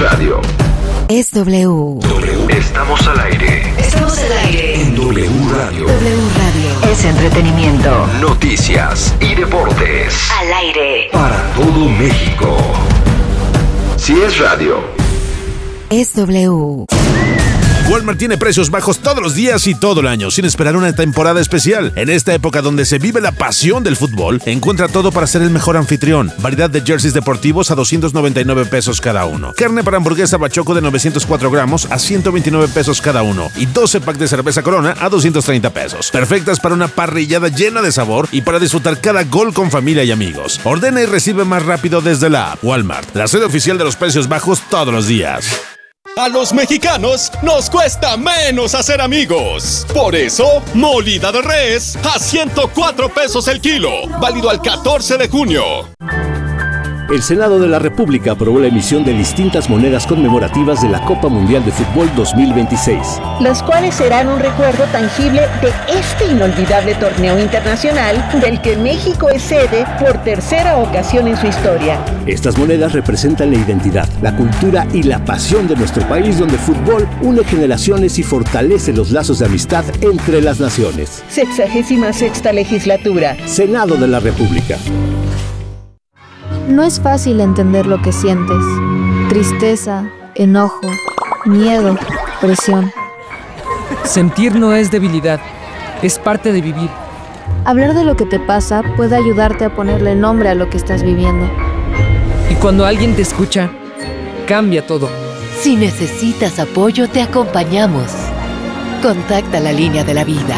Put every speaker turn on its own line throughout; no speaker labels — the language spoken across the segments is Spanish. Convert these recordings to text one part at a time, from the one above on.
radio.
Es W.
Estamos al aire.
Estamos al aire.
En W Radio.
W Radio. Es entretenimiento.
Noticias y deportes.
Al aire.
Para todo México. Si es radio.
Es W.
Walmart tiene precios bajos todos los días y todo el año, sin esperar una temporada especial. En esta época donde se vive la pasión del fútbol, encuentra todo para ser el mejor anfitrión. Variedad de jerseys deportivos a 299 pesos cada uno. Carne para hamburguesa Bachoco de 904 gramos a 129 pesos cada uno. Y 12 packs de cerveza Corona a 230 pesos. Perfectas para una parrillada llena de sabor y para disfrutar cada gol con familia y amigos. Ordena y recibe más rápido desde la app. Walmart, la sede oficial de los precios bajos todos los días.
A los mexicanos nos cuesta menos hacer amigos. Por eso, molida de res a 104 pesos el kilo. Válido al 14 de junio.
El Senado de la República aprobó la emisión de distintas monedas conmemorativas de la Copa Mundial de Fútbol 2026.
Las cuales serán un recuerdo tangible de este inolvidable torneo internacional del que México es sede por tercera ocasión en su historia.
Estas monedas representan la identidad, la cultura y la pasión de nuestro país, donde el fútbol une generaciones y fortalece los lazos de amistad entre las naciones.
66ª legislatura.
Senado de la República.
No es fácil entender lo que sientes. Tristeza, enojo, miedo, presión.
Sentir no es debilidad, es parte de vivir.
Hablar de lo que te pasa puede ayudarte a ponerle nombre a lo que estás viviendo.
Y cuando alguien te escucha, cambia todo.
Si necesitas apoyo, te acompañamos. Contacta la línea de la vida.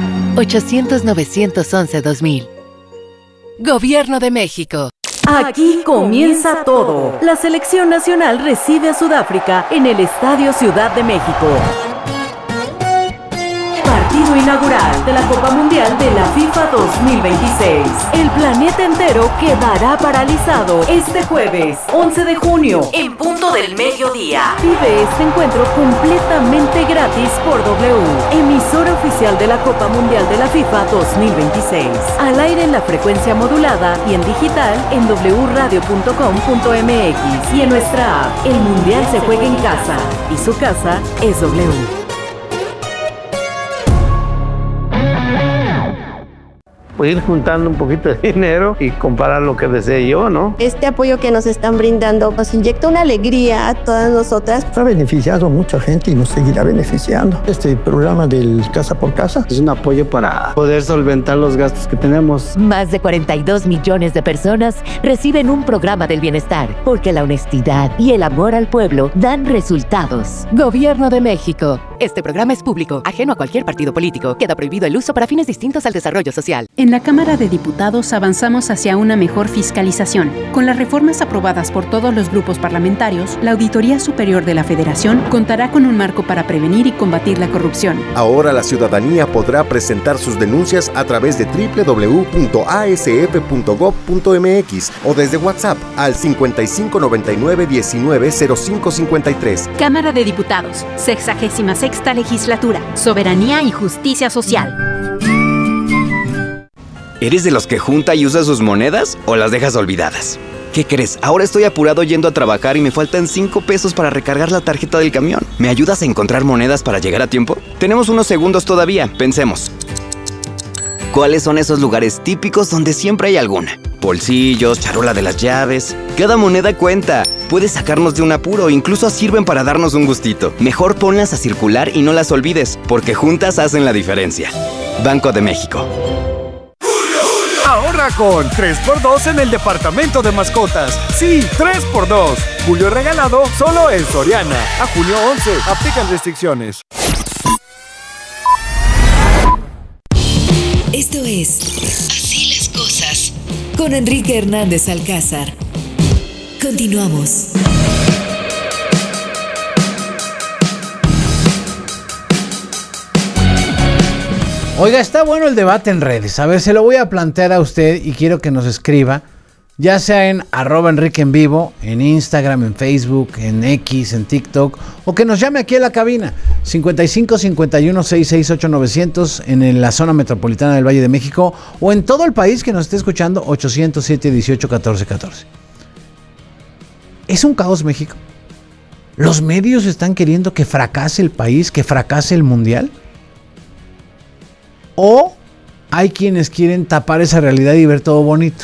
800-911-2000. Gobierno de México.
Aquí comienza todo. La selección nacional recibe a Sudáfrica en el Estadio Ciudad de México. Partido inaugural de la Copa Mundial de la FIFA 2026. El planeta entero quedará paralizado este jueves, 11 de junio, en punto del mediodía. Vive este encuentro completamente gratis por W, emisora oficial de la Copa Mundial de la FIFA 2026. Al aire en la frecuencia modulada y en digital en wradio.com.mx y en nuestra app. El Mundial se juega en casa y su casa es W.
Pues ir juntando un poquito de dinero y comparar lo que desee yo, ¿no?
Este apoyo que nos están brindando nos inyecta una alegría a todas nosotras.
Ha beneficiado a mucha gente y nos seguirá beneficiando. Este programa del Casa por Casa
es un apoyo para poder solventar los gastos que tenemos.
Más de 42 millones de personas reciben un programa del bienestar, porque la honestidad y el amor al pueblo dan resultados. Gobierno de México. Este programa es público, ajeno a cualquier partido político. Queda prohibido el uso para fines distintos al desarrollo social.
En la Cámara de Diputados avanzamos hacia una mejor fiscalización. Con las reformas aprobadas por todos los grupos parlamentarios, la Auditoría Superior de la Federación contará con un marco para prevenir y combatir la corrupción.
Ahora la ciudadanía podrá presentar sus denuncias a través de www.asf.gov.mx o desde WhatsApp al 5599-190553.
Cámara de Diputados, 66ª Legislatura, Soberanía y Justicia Social.
¿Eres de los que junta y usa sus monedas o las dejas olvidadas? ¿Qué crees? Ahora estoy apurado yendo a trabajar y me faltan 5 pesos para recargar la tarjeta del camión. ¿Me ayudas a encontrar monedas para llegar a tiempo? Tenemos unos segundos todavía, pensemos. ¿Cuáles son esos lugares típicos donde siempre hay alguna? Bolsillos, charola de las llaves. Cada moneda cuenta. Puedes sacarnos de un apuro o incluso sirven para darnos un gustito. Mejor ponlas a circular y no las olvides, porque juntas hacen la diferencia. Banco de México.
Ahorra con 3x2 en el departamento de mascotas. Sí, 3x2. Julio regalado solo en Soriana. A junio 11. Aplican restricciones.
Esto es Así las cosas con Enrique Hernández Alcázar. Continuamos.
Oiga, está bueno el debate en redes. A ver, se lo voy a plantear a usted y quiero que nos escriba, ya sea en @Enrique en vivo, en Instagram, en Facebook, en X, en TikTok, o que nos llame aquí a la cabina, 55 51 668 900 en la zona metropolitana del Valle de México, o en todo el país que nos esté escuchando, 807 18 14 14. ¿Es un caos México? ¿Los medios están queriendo que fracase el país, que fracase el mundial? ¿O hay quienes quieren tapar esa realidad y ver todo bonito?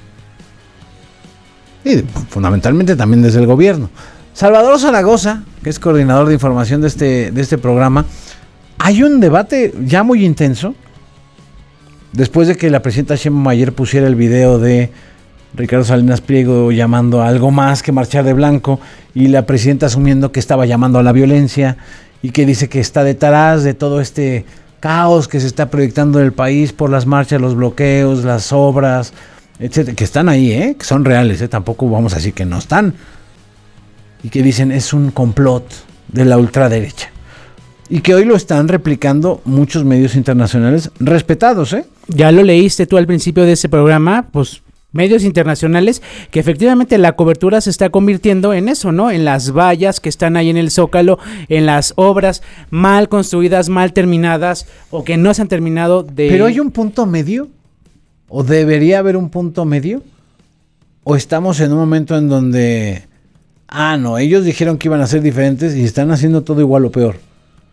Y fundamentalmente también desde el gobierno. Salvador Zaragoza, que es coordinador de información de este programa, hay un debate ya muy intenso después de que la presidenta Sheinbaum ayer pusiera el video de Ricardo Salinas Pliego llamando a algo más que marchar de blanco, y la presidenta asumiendo que estaba llamando a la violencia y que dice que está detrás de todo este caos que se está proyectando en el país por las marchas, los bloqueos, las obras, etcétera, que están ahí, que son reales, tampoco vamos a decir que no están, y que dicen es un complot de la ultraderecha, y que hoy lo están replicando muchos medios internacionales respetados.
Ya lo leíste tú al principio de ese programa, pues medios internacionales, que efectivamente la cobertura se está convirtiendo en eso, ¿no? En las vallas que están ahí en el Zócalo, en las obras mal construidas, mal terminadas, o que no se han terminado de...
¿Pero hay un punto medio? ¿O debería haber un punto medio? ¿O estamos en un momento en donde... no, ellos dijeron que iban a ser diferentes y están haciendo todo igual o peor?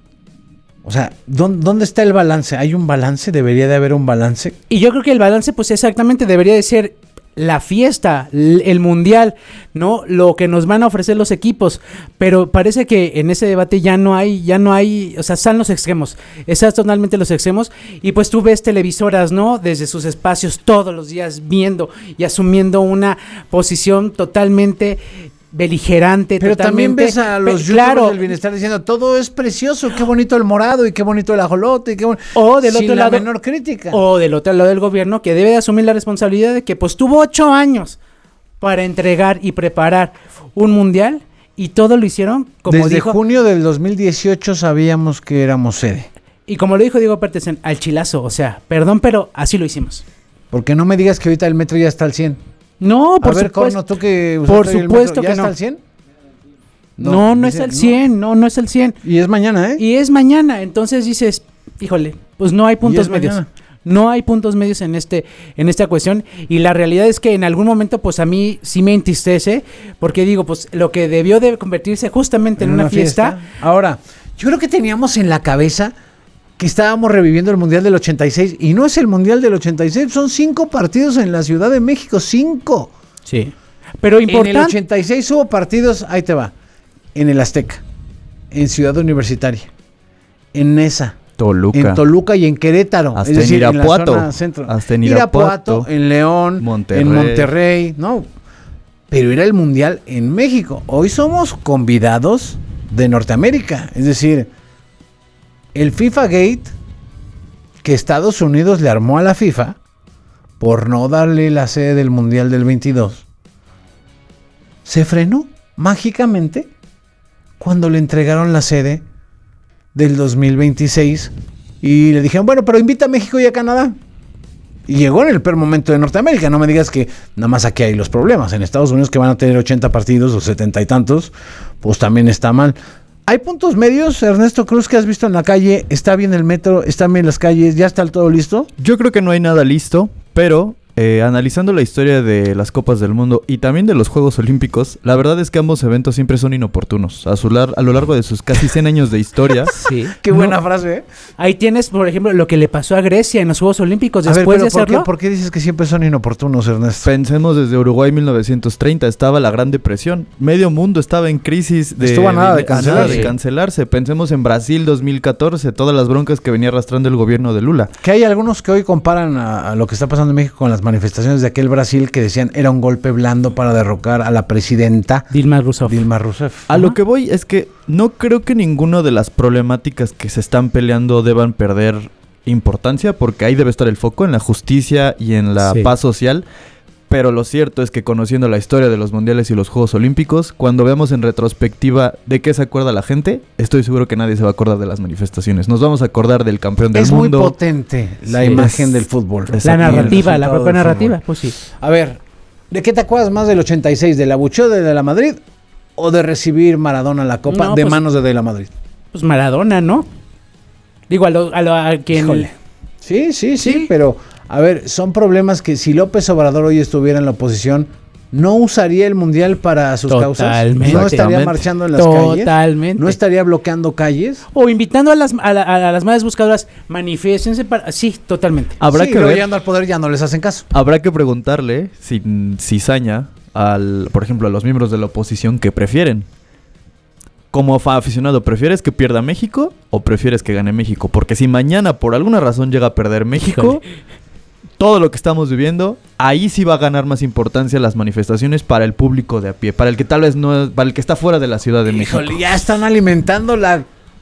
O sea, ¿dónde está el balance? ¿Hay un balance? ¿Debería de haber un balance?
Y yo creo que el balance, pues exactamente, debería de ser la fiesta, el mundial, ¿no? Lo que nos van a ofrecer los equipos, pero parece que en ese debate ya no hay, o sea, están los extremos, están totalmente los extremos, y pues tú ves televisoras, ¿no? Desde sus espacios todos los días viendo y asumiendo una posición totalmente beligerante.
Pero también ves a los youtubers del bienestar diciendo todo es precioso, qué bonito el morado y qué bonito el ajolote,
o del
sin
otro
la
lado,
menor crítica.
O del otro lado del gobierno, que debe de asumir la responsabilidad de que pues tuvo 8 años para entregar y preparar un mundial, y todo lo hicieron como
desde junio del 2018 sabíamos que éramos sede.
Y como lo dijo Diego Pertesen, al chilazo, o sea, perdón, pero así lo hicimos.
Porque no me digas que ahorita el metro ya está al 100.
No,
por supuesto. Corno, tú que
por supuesto
¿ya
que
está
no.
al 100?
No es al 100, no es al 100.
Y es mañana,
Y es mañana, entonces dices, híjole, pues no hay puntos medios. Mañana. No hay puntos medios en esta cuestión, y la realidad es que en algún momento pues a mí sí me entristece, porque digo, pues lo que debió de convertirse justamente en una fiesta.
Ahora, yo creo que teníamos en la cabeza que estábamos reviviendo el Mundial del 86, y no es el Mundial del 86, son 5 partidos en la Ciudad de México, 5.
Sí, pero importante.
En el 86 hubo partidos, ahí te va, en el Azteca, en Ciudad Universitaria, en Nesa, en Toluca y en Querétaro,
hasta
es decir,
en Irapuato,
en la zona centro.
Hasta en Irapuato,
en León, en Monterrey, no, pero era el Mundial en México. Hoy somos convidados de Norteamérica, es decir, el FIFA Gate que Estados Unidos le armó a la FIFA por no darle la sede del Mundial del 22 se frenó mágicamente cuando le entregaron la sede del 2026 y le dijeron, bueno, pero invita a México y a Canadá. Y llegó en el peor momento de Norteamérica. No me digas que nada más aquí hay los problemas. En Estados Unidos, que van a tener 80 partidos o 70 y tantos, pues también está mal. ¿Hay puntos medios, Ernesto Cruz, que has visto en la calle? ¿Está bien el metro? ¿Están bien las calles? ¿Ya está todo listo?
Yo creo que no hay nada listo, pero analizando la historia de las Copas del Mundo y también de los Juegos Olímpicos, la verdad es que ambos eventos siempre son inoportunos. A lo largo de sus casi 100 años de historia.
Sí.
Qué buena frase, ¿eh?
Ahí tienes, por ejemplo, lo que le pasó a Grecia en los Juegos Olímpicos después de hacerlo.
¿Por qué dices que siempre son inoportunos, Ernesto?
Pensemos desde Uruguay 1930, estaba la Gran Depresión. Medio mundo estaba en crisis
estuvo a nada de
cancelarse. Pensemos en Brasil 2014, todas las broncas que venía arrastrando el gobierno de Lula.
Que hay algunos que hoy comparan a lo que está pasando en México con las manifestaciones de aquel Brasil que decían era un golpe blando para derrocar a la presidenta
Dilma Rousseff.
A lo que voy es que no creo que ninguna de las problemáticas que se están peleando deban perder importancia, porque ahí debe estar el foco en la justicia y en la paz social. Pero lo cierto es que conociendo la historia de los mundiales y los Juegos Olímpicos, cuando veamos en retrospectiva de qué se acuerda la gente, estoy seguro que nadie se va a acordar de las manifestaciones. Nos vamos a acordar del campeón del mundo.
Es muy potente la imagen del fútbol.
La narrativa, la propia narrativa, pues sí.
A ver, ¿de qué te acuerdas más del 86? ¿Del abucheo de la Madrid o de recibir Maradona la copa manos de la Madrid?
Pues Maradona, ¿no? Digo, a quien...
Híjole. Sí, pero... A ver, son problemas que si López Obrador hoy estuviera en la oposición, ¿no usaría el Mundial para sus causas? ¿No estaría marchando en las calles? ¿No estaría bloqueando calles?
O invitando a las madres buscadoras, manifiéstense para... Sí, totalmente.
Habrá que ver.
Llegando al poder ya no les hacen caso.
Habrá que preguntarle cizaña por ejemplo, a los miembros de la oposición que prefieren. Como aficionado, ¿prefieres que pierda México o prefieres que gane México? Porque si mañana por alguna razón llega a perder México, todo lo que estamos viviendo, ahí sí va a ganar más importancia las manifestaciones para el público de a pie, para el que tal vez no, para el que está fuera de la Ciudad de México.
Ya están alimentando la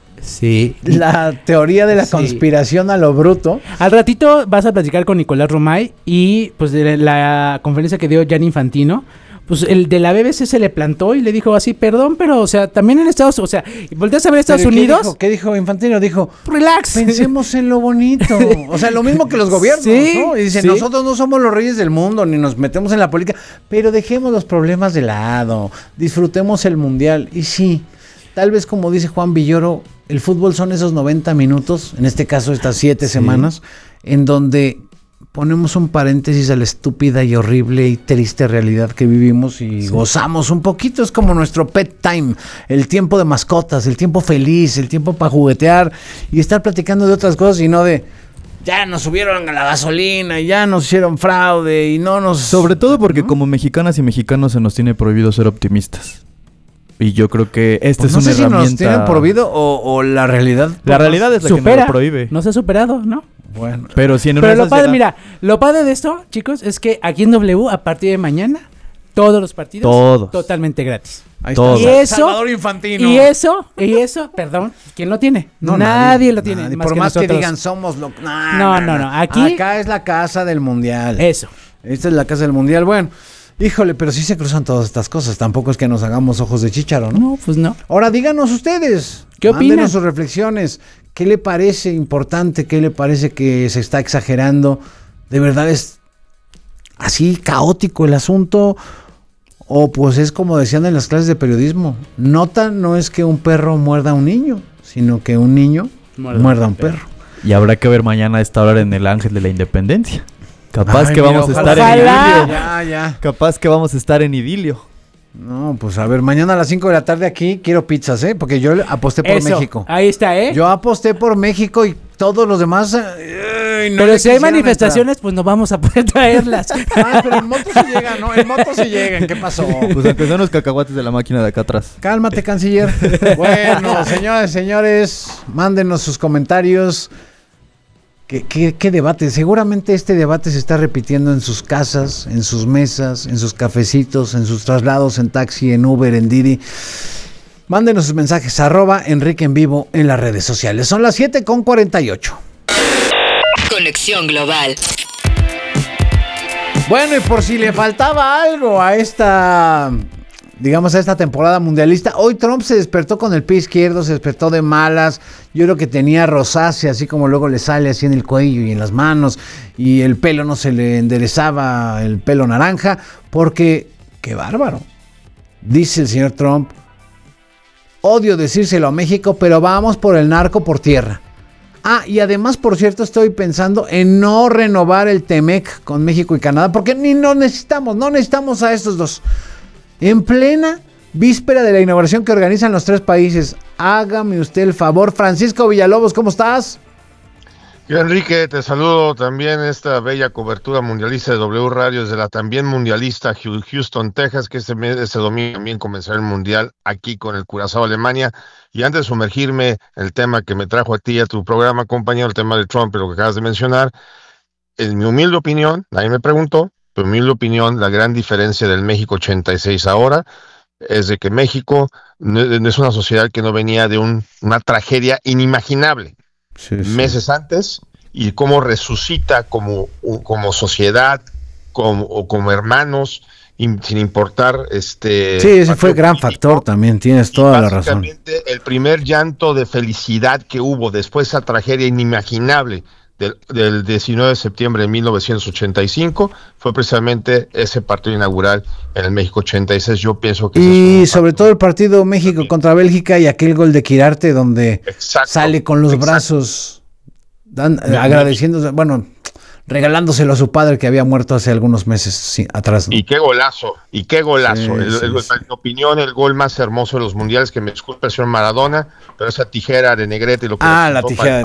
teoría de la conspiración a lo bruto.
Al ratito vas a platicar con Nicolás Romay y pues de la conferencia que dio Gianni Infantino. Pues el de la BBC se le plantó y le dijo así, perdón, pero o sea, también en Estados Unidos, o sea, volteas a ver Estados Unidos.
¿Qué dijo Infantino? Dijo,
relax.
Pensemos en lo bonito. O sea, lo mismo que los gobiernos, ¿no? Y dicen, nosotros no somos los reyes del mundo, ni nos metemos en la política, pero dejemos los problemas de lado, disfrutemos el Mundial. Y sí, tal vez como dice Juan Villoro, el fútbol son esos 90 minutos, en este caso estas 7 semanas, en donde ponemos un paréntesis a la estúpida y horrible y triste realidad que vivimos y gozamos un poquito. Es como nuestro pet time, el tiempo de mascotas, el tiempo feliz, el tiempo para juguetear y estar platicando de otras cosas y no de ya nos subieron a la gasolina y ya nos hicieron fraude y no nos...
Sobre todo porque como mexicanas y mexicanos se nos tiene prohibido ser optimistas. Y yo creo que esta es una herramienta...
No sé si nos tienen prohibido o la realidad...
La realidad es la que nos lo prohíbe.
No se ha superado, ¿no?
Bueno,
pero si en
pero lo padre de esto, chicos, es que aquí en W, a partir de mañana, todos los partidos totalmente gratis.
Ahí está. Y eso, Salvador Infantino.
Y eso, perdón, ¿quién lo tiene? No, nadie lo tiene.
Nadie. Por más que digan somos lo...
No.
Acá es la casa del Mundial.
Eso.
Esta es la casa del Mundial. Bueno, híjole, pero sí se cruzan todas estas cosas. Tampoco es que nos hagamos ojos de chícharo, ¿no?
No, pues no.
Ahora díganos ustedes.
¿Qué opinan?
Mándenos sus reflexiones. ¿Qué le parece importante? ¿Qué le parece que se está exagerando? ¿De verdad es así caótico el asunto? ¿O pues es como decían en las clases de periodismo? Nota no es que un perro muerda a un niño, sino que un niño muerda a un perro.
Y habrá que ver mañana a esta hora en el Ángel de la Independencia. Capaz que vamos a estar en idilio. Capaz que vamos a estar en idilio.
No, pues a ver, mañana a las 5 de la tarde aquí quiero pizzas, porque yo aposté por México.
Ahí está,
Yo aposté por México y todos los demás...
pero si hay manifestaciones, pues no vamos a poder traerlas.
Pero en moto sí llegan, ¿no? En moto sí llegan, ¿qué pasó?
Pues aunque son los cacahuates de la máquina de acá atrás.
Cálmate, canciller. Bueno, señores, mándenos sus comentarios. ¿Qué debate? Seguramente este debate se está repitiendo en sus casas, en sus mesas, en sus cafecitos, en sus traslados en taxi, en Uber, en Didi. Mándenos sus mensajes @Enrique en Vivo en las redes sociales. Son las 7:48.
Conexión Global.
Bueno, y por si le faltaba algo a esta temporada mundialista, hoy Trump se despertó con el pie izquierdo, se despertó de malas. Yo creo que tenía rosácea, así como luego le sale así en el cuello y en las manos, y el pelo no se le enderezaba, el pelo naranja, porque, qué bárbaro, dice el señor Trump, odio decírselo a México, pero vamos por el narco por tierra. Y además, por cierto, estoy pensando en no renovar el TEMEC con México y Canadá, porque no necesitamos a estos dos. En plena víspera de la inauguración que organizan los 3 países. Hágame usted el favor. Francisco Villalobos, ¿cómo estás?
Yo, Enrique, te saludo también en esta bella cobertura mundialista de W Radio desde la también mundialista Houston, Texas, que este domingo también comenzará el mundial aquí con el Curazao, Alemania. Y antes de sumergirme en el tema que me trajo a ti y a tu programa, compañero, el tema de Trump y lo que acabas de mencionar, en mi humilde opinión, nadie me preguntó, pero en mi humilde opinión, la gran diferencia del México 86 ahora es de que México no es una sociedad que no venía de una tragedia inimaginable meses antes, y cómo resucita como sociedad, como hermanos, sin importar
Sí, ese fue el gran factor también, tienes toda la razón.
El primer llanto de felicidad que hubo después de esa tragedia inimaginable del 19 de septiembre de 1985 fue precisamente ese partido inaugural en el México 86. Yo pienso que
y sobre todo el partido México contra Bélgica y aquel gol de Quirarte donde sale con los brazos agradeciendo, bueno, regalándoselo a su padre que había muerto hace algunos meses atrás, ¿no?
Y qué golazo.
Sí,
En mi opinión, el gol más hermoso de los mundiales, que me disculpe el señor Maradona, pero esa tijera de Negrete y lo que
la tijera,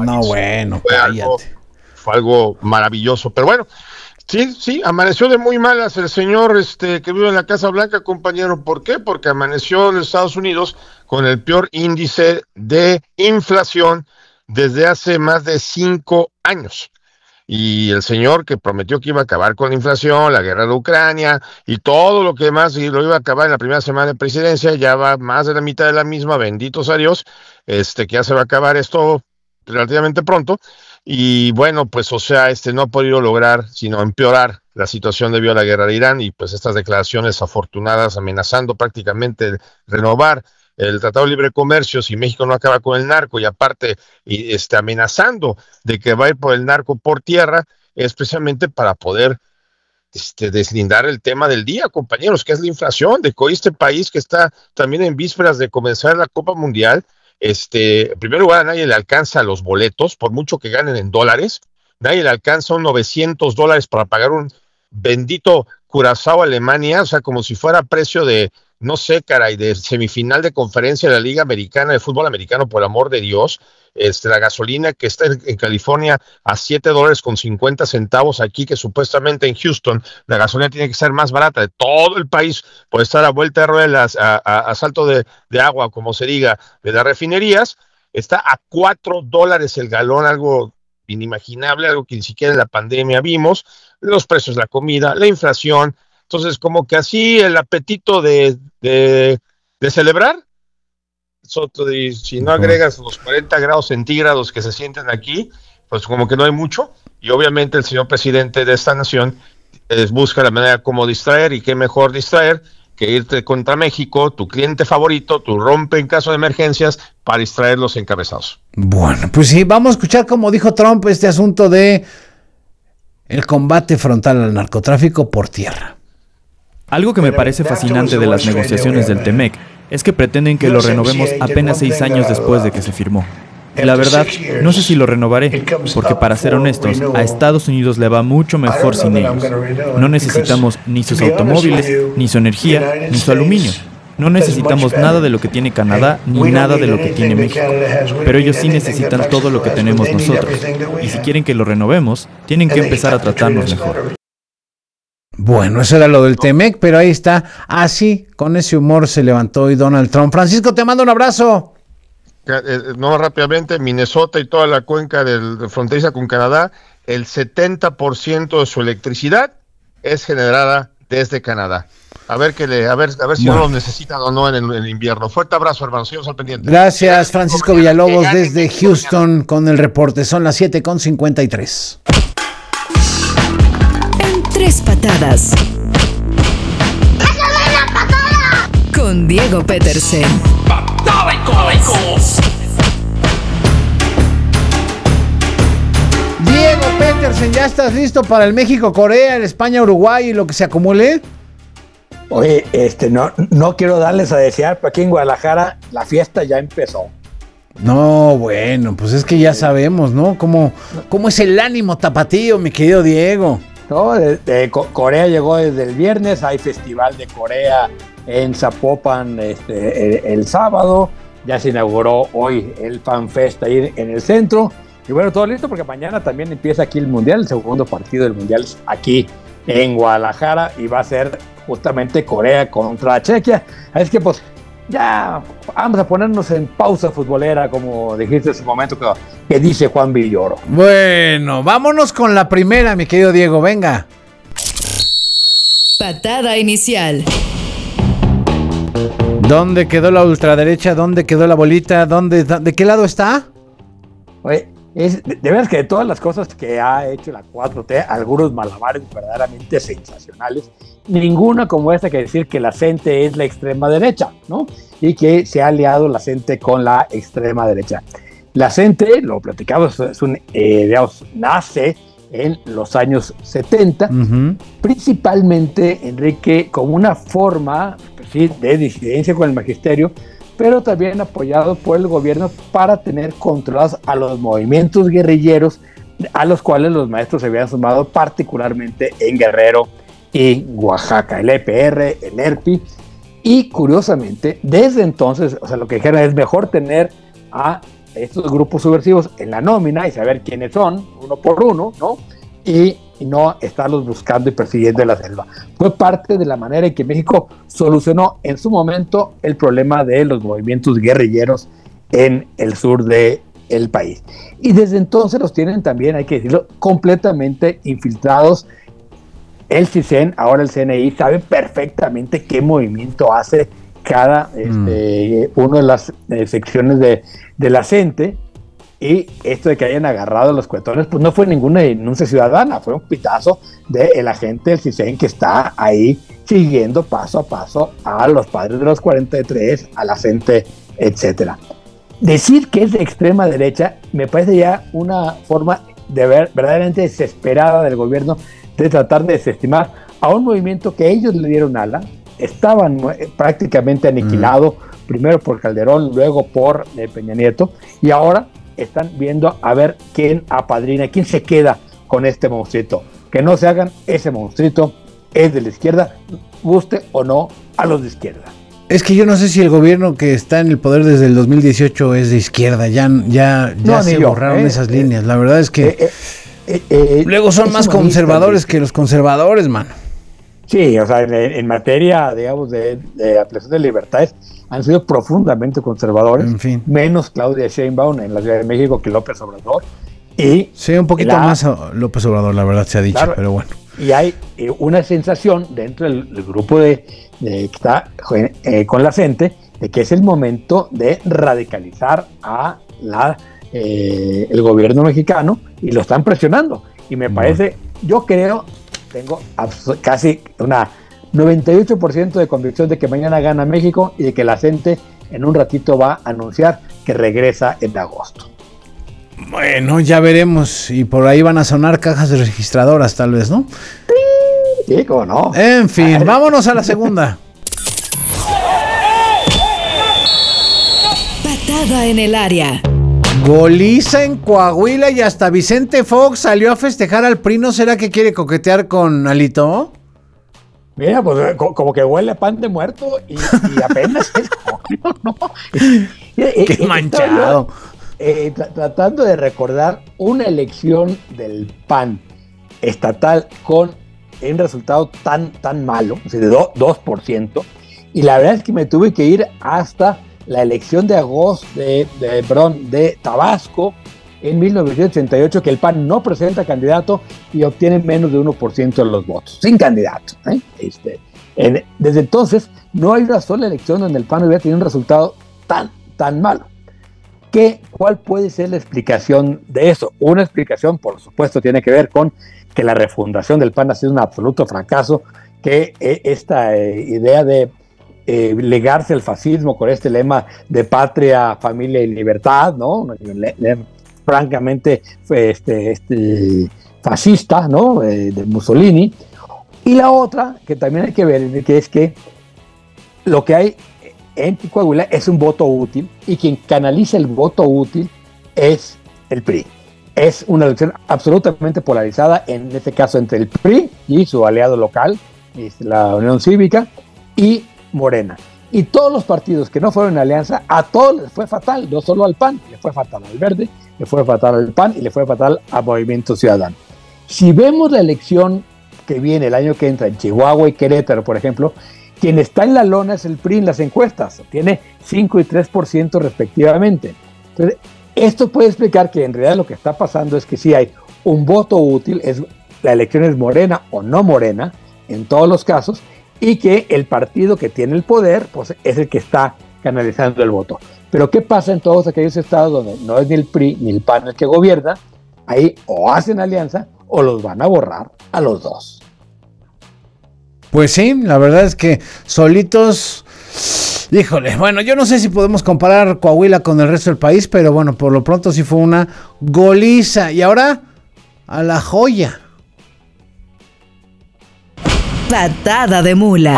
fue algo maravilloso. Pero bueno, sí, amaneció de muy malas el señor que vive en la Casa Blanca, compañero. ¿Por qué? Porque amaneció en Estados Unidos con el peor índice de inflación desde hace más de 5 años. Y el señor que prometió que iba a acabar con la inflación, la guerra de Ucrania y todo lo que más, y lo iba a acabar en la primera semana de presidencia, ya va más de la mitad de la misma, benditos a Dios, que ya se va a acabar esto relativamente pronto. Y bueno, pues no ha podido lograr sino empeorar la situación debido a la guerra de Irán, y pues estas declaraciones afortunadas amenazando prácticamente renovar el Tratado de Libre Comercio si México no acaba con el narco, y aparte amenazando de que va a ir por el narco por tierra, es precisamente para poder deslindar el tema del día, compañeros, que es la inflación, de que hoy este país que está también en vísperas de comenzar la Copa Mundial, en primer lugar, a nadie le alcanza los boletos, por mucho que ganen en dólares, nadie le alcanza un $900 para pagar un bendito Curazao Alemania, o sea, como si fuera precio de, no sé, caray, de semifinal de conferencia de la Liga Americana de Fútbol Americano, por amor de Dios. La gasolina que está en California a $7.50, aquí que supuestamente en Houston la gasolina tiene que ser más barata de todo el país, por estar a vuelta de ruedas, a salto de agua, como se diga, de las refinerías, está a $4 el galón, algo inimaginable, algo que ni siquiera en la pandemia vimos, los precios de la comida, la inflación. Entonces, como que así el apetito de celebrar, si no agregas los 40 grados centígrados que se sienten aquí, pues como que no hay mucho. Y obviamente el señor presidente de esta nación busca la manera como distraer, y qué mejor distraer que irte contra México, tu cliente favorito, tu rompe en caso de emergencias, para distraer los encabezados.
Bueno, pues sí, vamos a escuchar como dijo Trump este asunto de el combate frontal al narcotráfico por tierra.
Algo que me parece fascinante de las negociaciones del TEMEC es que pretenden que lo renovemos apenas 6 años después de que se firmó. Y la verdad, no sé si lo renovaré, porque para ser honestos, a Estados Unidos le va mucho mejor sin ellos. No necesitamos ni sus automóviles, ni su energía, ni su aluminio. No necesitamos nada de lo que tiene Canadá, ni nada de lo que tiene México. Pero ellos sí necesitan todo lo que tenemos nosotros. Y si quieren que lo renovemos, tienen que empezar a tratarnos mejor.
Bueno, eso era lo del TEMEC, pero ahí está. Así, con ese humor se levantó hoy Donald Trump. Francisco, te mando un abrazo.
No, rápidamente, Minnesota y toda la cuenca de fronteriza con Canadá, el 70% de su electricidad es generada desde Canadá. A ver si no lo necesitan o no en el invierno. Fuerte abrazo, hermano. Seguimos al pendiente.
Gracias, Francisco Villalobos, desde Houston con el reporte. Son las 7:53.
En 3 patadas. Con Diego Petersen.
Diego Petersen, ¿ya estás listo para el México-Corea, el España-Uruguay y lo que se acumule?
Oye, no quiero darles a desear, pero aquí en Guadalajara la fiesta ya empezó.
No, bueno, pues es que ya sabemos, ¿no? ¿Cómo es el ánimo tapatío, mi querido Diego?
No, Corea llegó desde el viernes, hay Festival de Corea en Zapopan el sábado, ya se inauguró hoy el Fan Fest ahí en el centro, y bueno, todo listo porque mañana también empieza aquí el Mundial, el segundo partido del Mundial aquí en Guadalajara, y va a ser justamente Corea contra Chequia. Así que pues ya vamos a ponernos en pausa futbolera, como dijiste hace un momento que dice Juan Villoro.
Bueno, vámonos con la primera, mi querido Diego, venga.
Patada inicial.
¿Dónde quedó la ultraderecha? ¿Dónde quedó la bolita? ¿De qué lado está?
Oye, de veras que de todas las cosas que ha hecho la 4T, algunos malabares verdaderamente sensacionales, ninguna como esta que decir que la CENTE es la extrema derecha, ¿no? Y que se ha aliado la CENTE con la extrema derecha. La CENTE, lo platicamos, nace en los años 70, principalmente, Enrique, como una forma de disidencia con el magisterio, pero también apoyado por el gobierno para tener controlados a los movimientos guerrilleros a los cuales los maestros se habían sumado particularmente en Guerrero y Oaxaca, el EPR, el ERPI, y curiosamente, desde entonces, o sea, lo que dijeron es mejor tener a estos grupos subversivos en la nómina y saber quiénes son, uno por uno, ¿no? Y no estarlos buscando y persiguiendo en la selva. Fue parte de la manera en que México solucionó en su momento el problema de los movimientos guerrilleros en el sur del país. Y desde entonces los tienen también, hay que decirlo, completamente infiltrados. El CISEN, ahora el CNI, sabe perfectamente qué movimiento hace cada una de las secciones de la CENTE, y esto de que hayan agarrado a los cuetones, pues no fue ninguna denuncia ciudadana, fue un pitazo del agente del CISEN que está ahí siguiendo paso a paso a los padres de los 43, a la CENTE, etcétera. Decir que es de extrema derecha me parece ya una forma de ver verdaderamente desesperada del gobierno de tratar de desestimar a un movimiento que ellos le dieron ala, estaban prácticamente aniquilados, primero por Calderón, luego por Peña Nieto, y ahora están viendo a ver quién apadrina, quién se queda con este monstruito. Que no se hagan, ese monstruito es de la izquierda, guste o no a los de izquierda.
Es que yo no sé si el gobierno que está en el poder desde el 2018 es de izquierda, ya no, se borraron esas líneas. La verdad es que luego son más conservadores que los conservadores, mano.
Sí, o sea, en materia, digamos, de ampliación de libertades, han sido profundamente conservadores, en fin. Menos Claudia Sheinbaum en la Ciudad de México que López Obrador. Y
sí, un poquito más López Obrador, la verdad se ha dicho, claro, pero bueno.
Y hay una sensación dentro del grupo que está con la CENTE de que es el momento de radicalizar a el gobierno mexicano, y lo están presionando. Y me parece, yo creo, tengo casi una 98% de convicción de que mañana gana México y de que la CENTE en un ratito va a anunciar que regresa en agosto.
Bueno, ya veremos, y por ahí van a sonar cajas de registradoras tal vez, ¿no?
Sí, cómo no.
En fin, vámonos a la segunda.
Patada en el área.
Goliza en Coahuila y hasta Vicente Fox salió a festejar al PRI. ¿No será que quiere coquetear con Alito?
Mira, pues como que huele a pan de muerto y apenas es junio, ¿no?
Qué manchado.
Tratando de recordar una elección del PAN estatal con un resultado tan malo, o sea, de 2%, y la verdad es que me tuve que ir hasta la elección de agosto de Tabasco en 1988, que el PAN no presenta candidato y obtiene menos de 1% de los votos, sin candidato. Desde entonces no hay una sola elección donde el PAN hubiera tenido un resultado tan malo. ¿Cuál puede ser la explicación de eso? Una explicación, por supuesto, tiene que ver con que la refundación del PAN ha sido un absoluto fracaso, que esta idea de legarse al fascismo con este lema de patria, familia y libertad, ¿no? Francamente fascista, ¿no? De Mussolini. Y la otra, que también hay que ver, que es que lo que hay en Coahuila es un voto útil, y quien canaliza el voto útil es el PRI. Es una elección absolutamente polarizada, en este caso entre el PRI y su aliado local, la Unión Cívica, y Morena. Y todos los partidos que no fueron en alianza, a todos les fue fatal, no solo al PAN, le fue fatal al Verde, le fue fatal al PAN y le fue fatal a Movimiento Ciudadano. Si vemos la elección que viene el año que entra en Chihuahua y Querétaro, por ejemplo, quien está en la lona es el PRI en las encuestas, tiene 5 y 3% respectivamente. Entonces, esto puede explicar que en realidad lo que está pasando es que sí hay un voto útil, la elección es Morena o no Morena, en todos los casos, y que el partido que tiene el poder, pues es el que está canalizando el voto. Pero ¿qué pasa en todos aquellos estados donde no es ni el PRI ni el PAN el que gobierna? Ahí o hacen alianza o los van a borrar a los dos.
Pues sí, la verdad es que solitos, híjole, bueno, yo no sé si podemos comparar Coahuila con el resto del país, pero bueno, por lo pronto sí fue una goliza. Y ahora, a la joya.
Patada de mula.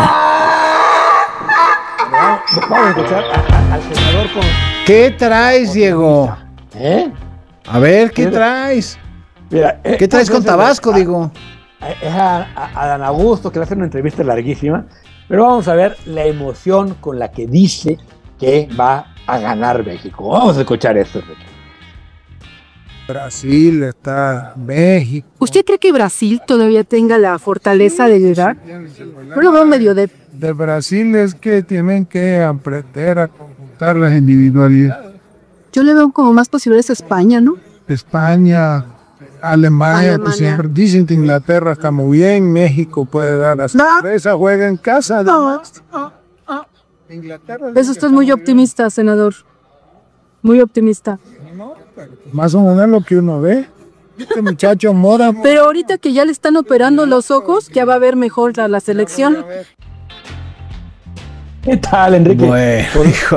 Vamos a escuchar al senador con...
¿Qué traes, Diego? A ver, ¿qué traes?
Mira,
¿Qué traes con Tabasco, digo?
Es a Dan Augusto, que le hace una entrevista larguísima, pero vamos a ver la emoción con la que dice que va a ganar México. Vamos a escuchar esto.
Brasil, está México.
¿Usted cree que Brasil todavía tenga la fortaleza de llegar? Yo lo veo medio de
Brasil es que tienen que aprender a conjuntar las individualidades.
Yo le veo como más posibilidades a España, ¿no?
España, Alemania. Pues siempre dicen que Inglaterra está muy bien, México puede dar la sorpresa, juega en casa.
Inglaterra. Eso usted es muy optimista, senador. Muy optimista.
Más o menos lo que uno ve. Este muchacho Mora.
Pero ahorita que ya le están operando los ojos, ya va a ver mejor la selección.
¿Qué tal, Enrique?
Bueno, hijo.